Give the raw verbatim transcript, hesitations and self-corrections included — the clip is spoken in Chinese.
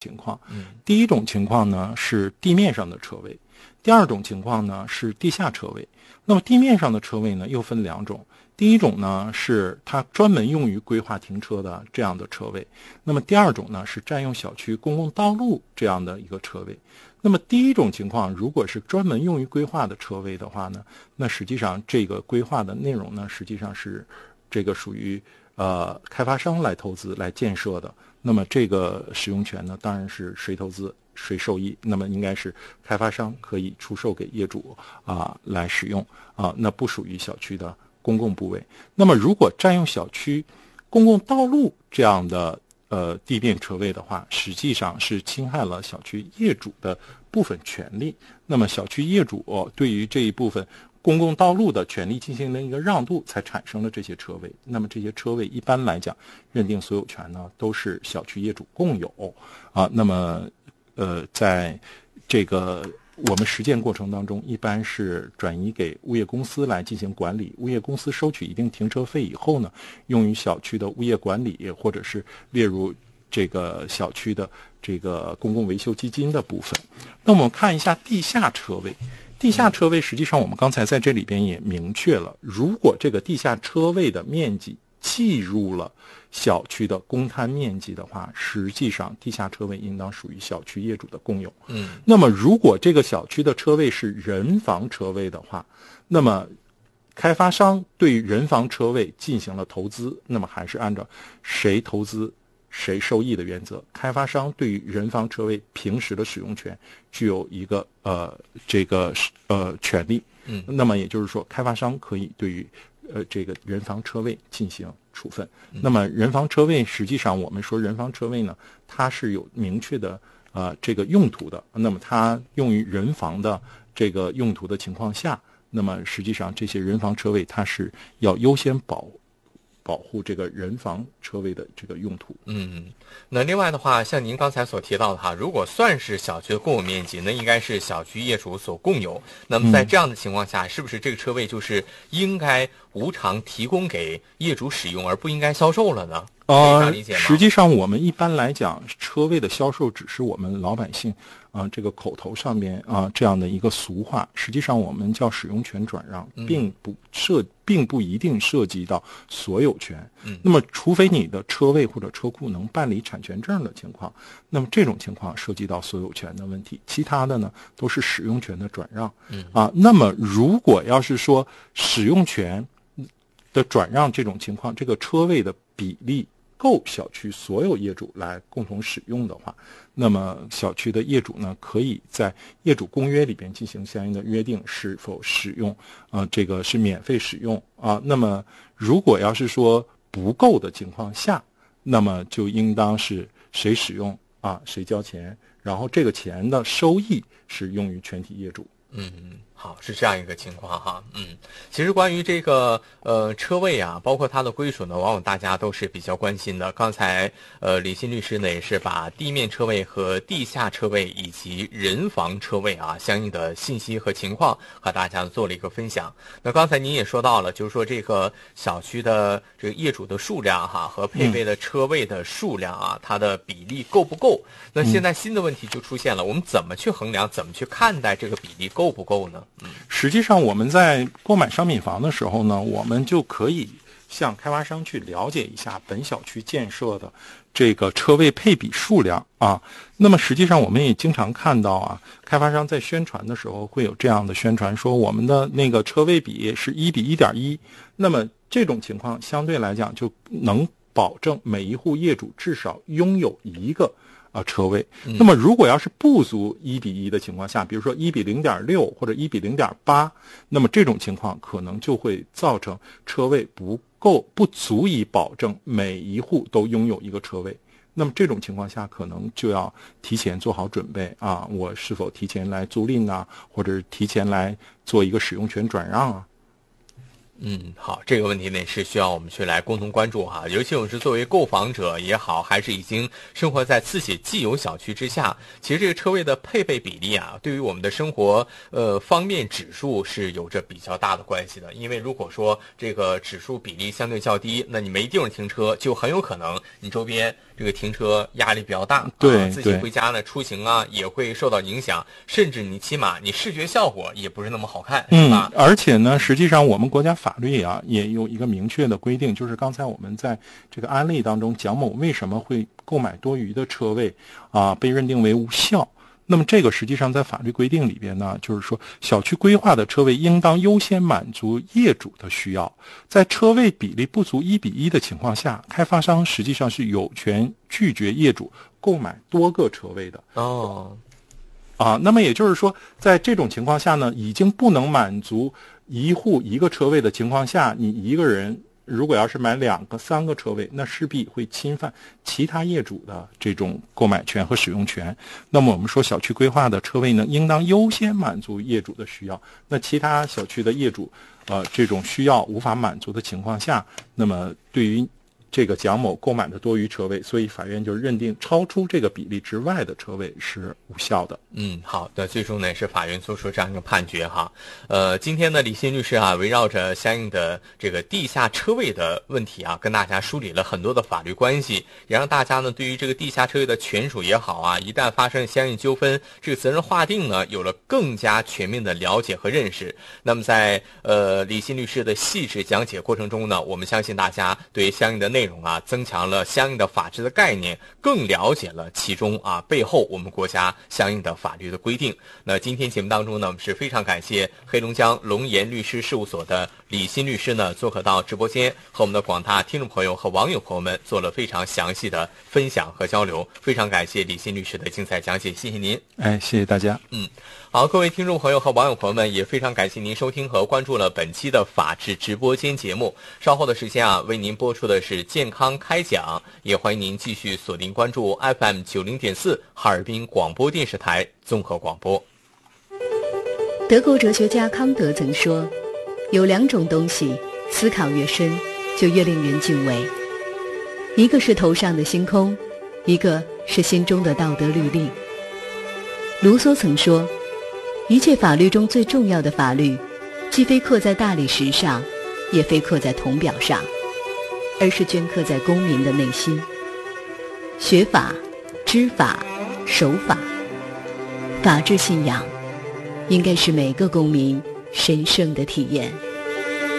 情况。第一种情况呢是地面上的车位，第二种情况呢是地下车位。那么地面上的车位呢又分两种，第一种呢是它专门用于规划停车的这样的车位，那么第二种呢是占用小区公共道路这样的一个车位。那么第一种情况如果是专门用于规划的车位的话呢，那实际上这个规划的内容呢实际上是这个属于呃开发商来投资来建设的，那么这个使用权呢当然是谁投资谁受益，那么应该是开发商可以出售给业主啊、呃、来使用啊，那不属于小区的公共部位。那么如果占用小区公共道路这样的呃地面车位的话，实际上是侵害了小区业主的部分权利。那么小区业主、哦、对于这一部分公共道路的权利进行了一个让渡，才产生了这些车位。那么这些车位一般来讲认定所有权呢都是小区业主共有啊。那么呃在这个我们实践过程当中，一般是转移给物业公司来进行管理，物业公司收取一定停车费以后呢，用于小区的物业管理，或者是列入这个小区的这个公共维修基金的部分。那我们看一下地下车位。地下车位实际上我们刚才在这里边也明确了，如果这个地下车位的面积计入了小区的公摊面积的话，实际上地下车位应当属于小区业主的共有。嗯，那么如果这个小区的车位是人防车位的话，那么开发商对人防车位进行了投资，那么还是按照谁投资谁受益的原则，开发商对于人防车位平时的使用权具有一个呃这个呃权利。嗯，那么也就是说，开发商可以对于呃这个人防车位进行处分。那么人防车位实际上我们说人防车位呢，它是有明确的呃这个用途的。那么它用于人防的这个用途的情况下，那么实际上这些人防车位它是要优先保保护这个人防车位的这个用途。 嗯，那另外的话，像您刚才所提到的哈，如果算是小区的共有面积，那应该是小区业主所共有。那么在这样的情况下，嗯、是不是这个车位就是应该无偿提供给业主使用，而不应该销售了呢？ 呃，实际上我们一般来讲，车位的销售只是我们老百姓啊、呃、这个口头上面啊、呃、这样的一个俗话。实际上我们叫使用权转让，并不涉，并不一定涉及到所有权。嗯，那么除非你的车位或者车库能办理产权证的情况，那么这种情况涉及到所有权的问题。其他的呢都是使用权的转让。嗯啊，那么如果要是说使用权的转让这种情况，这个车位的比例够小区所有业主来共同使用的话，那么小区的业主呢，可以在业主公约里边进行相应的约定，是否使用啊、呃，这个是免费使用啊。那么如果要是说不够的情况下，那么就应当是谁使用啊，谁交钱，然后这个钱的收益是用于全体业主。 嗯，好，是这样一个情况哈。嗯，其实关于这个呃车位啊，包括它的归属呢，往往大家都是比较关心的。刚才呃李欣律师呢也是把地面车位和地下车位以及人防车位啊相应的信息和情况和大家做了一个分享。那刚才您也说到了，就是说这个小区的这个业主的数量哈和配备的车位的数量啊，它的比例够不够？那现在新的问题就出现了，我们怎么去衡量，怎么去看待这个比例够？够不够呢？嗯， 实际上我们在购买商品房的时候呢，我们就可以向开发商去了解一下本小区建设的这个车位配比数量啊。那么实际上我们也经常看到啊，开发商在宣传的时候会有这样的宣传，说我们的那个车位比是一比一点一。那么这种情况相对来讲就能保证每一户业主至少拥有一个啊，车位。那么如果要是不足一比一的情况下，比如说一比零点六或者一比零点八，那么这种情况可能就会造成车位不够，不足以保证每一户都拥有一个车位。那么这种情况下，可能就要提前做好准备啊，我是否提前来租赁啊，或者是提前来做一个使用权转让啊。 嗯，好，这个问题呢是需要我们去来共同关注哈，尤其我是作为购房者也好，还是已经生活在自己既有小区之下，其实这个车位的配备比例啊，对于我们的生活呃方面指数是有着比较大的关系的。因为如果说这个指数比例相对较低，那你没地方停车，就很有可能你周边这个停车压力比较大， 对， 啊、自己回家呢出行啊也会受到影响，甚至你起码你视觉效果也不是那么好看，是吧？ 嗯，而且呢，实际上我们国家法律啊也有一个明确的规定，就是刚才我们在这个案例当中，蒋某为什么会购买多余的车位啊，被认定为无效。那么这个实际上在法律规定里边呢，就是说小区规划的车位应当优先满足业主的需要，在车位比例不足一比一的情况下，开发商实际上是有权拒绝业主购买多个车位的。 哦， 啊，那么也就是说，在这种情况下呢，已经不能满足一户一个车位的情况下，你一个人如果要是买两个、三个车位，那势必会侵犯其他业主的这种购买权和使用权。那么我们说，小区规划的车位呢，应当优先满足业主的需要。那其他小区的业主，呃，这种需要无法满足的情况下，那么对于这个蒋某购买的多余车位，所以法院就认定超出这个比例之外的车位是无效的。 嗯，好的，最终呢是法院做出这样一个判决哈。呃，今天呢，李欣律师啊，围绕着相应的这个地下车位的问题啊，跟大家梳理了很多的法律关系，也让大家呢对于这个地下车位的权属也好啊，一旦发生相应纠纷，这个责任划定呢有了更加全面的了解和认识。那么在呃李欣律师的细致讲解过程中呢，我们相信大家对相应的内容啊，增强了相应的法治的概念，更了解了其中啊背后我们国家相应的法律的规定。那今天节目当中呢，我们是非常感谢黑龙江龙岩律师事务所的李欣律师呢，做客到直播间，和我们的广大听众朋友和网友朋友们做了非常详细的分享和交流。非常感谢李欣律师的精彩讲解，谢谢您。 哎，谢谢大家。 嗯，好，各位听众朋友和网友朋友们，也非常感谢您收听和关注了本期的法治直播间节目。稍后的时间啊，为您播出的是健康开讲，也欢迎您继续锁定关注 F M 九零点四哈尔滨广播电视台综合广播。 德国哲学家康德曾说，有两种东西，思考越深，就越令人敬畏。一个是头上的星空，一个是心中的道德律令。卢梭曾说，一切法律中最重要的法律，既非刻在大理石上，也非刻在铜表上，而是镌刻在公民的内心。学法、知法、守法，法治信仰应该是每个公民神圣的体验。